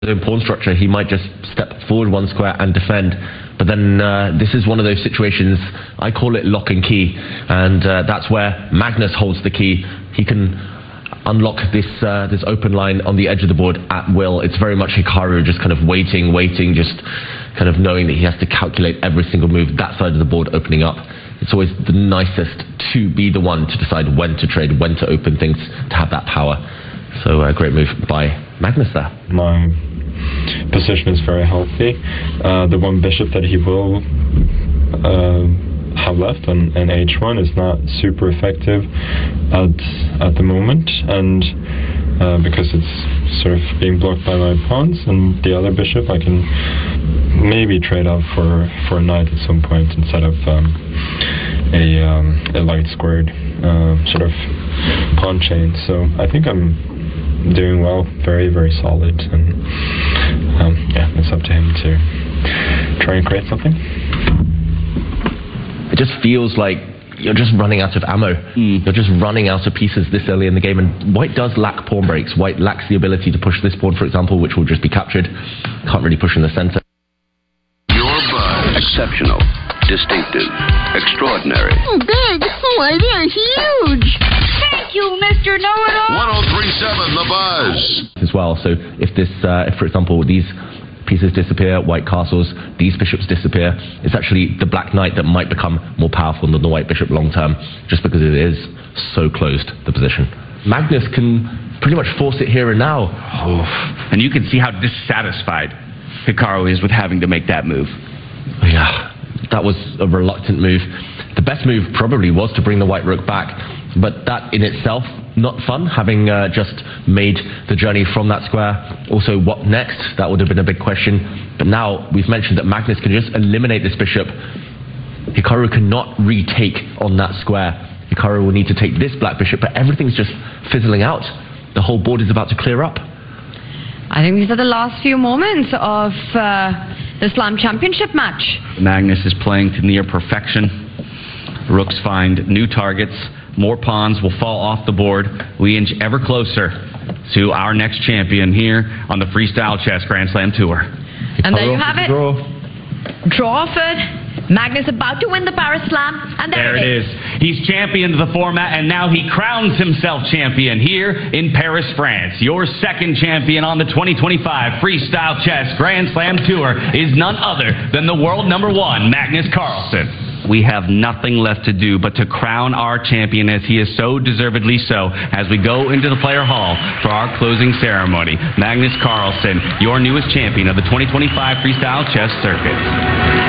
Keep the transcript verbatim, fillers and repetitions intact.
in pawn structure, he might just step forward one square and defend. But then uh, this is one of those situations, I call it lock and key, and uh, that's where Magnus holds the key. He can unlock this uh, this open line on the edge of the board at will. It's very much Hikaru just kind of waiting, waiting, just kind of knowing that he has to calculate every single move, that side of the board opening up. It's always the nicest to be the one to decide when to trade, when to open things, to have that power. So a uh, great move by Magnus there. My position is very healthy. Uh, the one bishop that he will uh, have left on, on H one is not super effective at, at the moment, and uh, because it's sort of being blocked by my pawns, and the other bishop I can maybe trade out for, for a knight at some point instead of um, a, um, a light squared uh, sort of pawn chain. So I think I'm doing well, very, very solid, and um, yeah, it's up to him to try and create something. It just feels like you're just running out of ammo. Mm. You're just running out of pieces this early in the game, and White does lack pawn breaks. White lacks the ability to push this pawn, for example, which will just be captured. Can't really push in the center. Your buzz. Exceptional, distinctive, extraordinary. Big. Why, they're huge. Thank you, Mister Know-It-All. one oh three point seven The Buzz. As well, so if this, uh, if for example these pieces disappear, white castles, these bishops disappear, it's actually the black knight that might become more powerful than the white bishop long term, just because it is so closed, the position. Magnus can pretty much force it here and now. Oh. And you can see how dissatisfied Hikaru is with having to make that move. Yeah, that was a reluctant move. The best move probably was to bring the white rook back, but that in itself, not fun, having uh, just made the journey from that square. Also, what next? That would have been a big question. But now, we've mentioned that Magnus can just eliminate this bishop. Hikaru cannot retake on that square. Hikaru will need to take this black bishop, but everything's just fizzling out. The whole board is about to clear up. I think these are the last few moments of uh, the Slam Championship match. Magnus is playing to near perfection. Rooks find new targets. More pawns will fall off the board. We inch ever closer to our next champion here on the Freestyle Chess Grand Slam Tour. And there you have it. Draw. Drawford. Magnus about to win the Paris Slam. And there, there it is. is. He's championed the format, and now he crowns himself champion here in Paris, France. Your second champion on the twenty twenty-five Freestyle Chess Grand Slam Tour is none other than the world number one, Magnus Carlsen. We have nothing left to do but to crown our champion, as he is so deservedly so, as we go into the player hall for our closing ceremony. Magnus Carlsen, your newest champion of the twenty twenty-five Freestyle Chess Circuit.